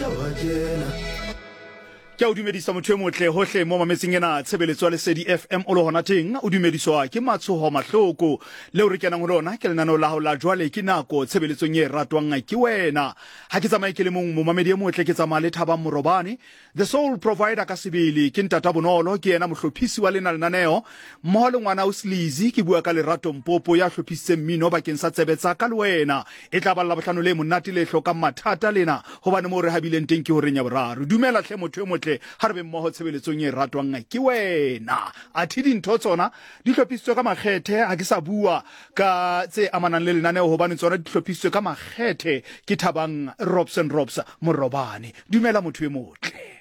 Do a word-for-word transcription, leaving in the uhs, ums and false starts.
Ke o dumedisa motho e motle hohle mo mametseng ena tshebeletso le Lesedi F M o lo hona teng o dumediswa ke Matshoho Mahloko le o re kenang ho lona ke lenano la ho la jwale ke nako tshebeletsong e ratwang ke wena ha ke tsamaye ke le mong mo mamedi e motle ke tsamaya le Thaba Morobane the sole provider ka sebele ke Ntata Bonolo ke yena mohlophisi wa lena lenaneo mmoho le ngwana o Slizi ke bua ka Lerato Mpopo ya hlophisitseng mmino bakeng sa tsebetsa ka le wena e tla balla bohlano le monate le hloka mathata lena hobane mo re habileng teng ke ho renya boraro dumela hle motho e motle ha re be mmoho tshebeletsong e ratwang ke wena a thi dintho tsona di hlophisitswe ka makgethe ha ke sa bua ka tse amanang le lenaneo hobane tsona di hlophisitswe ka makgethe ke Thabang Robson Robsa Morobane dumela motho e motle.